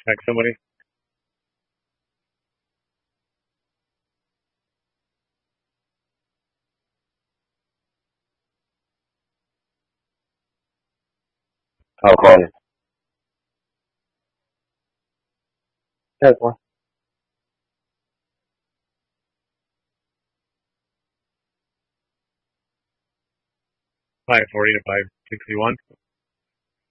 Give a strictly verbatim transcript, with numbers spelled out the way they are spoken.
Expect somebody. Okay. That's one. Five forty to five sixty one.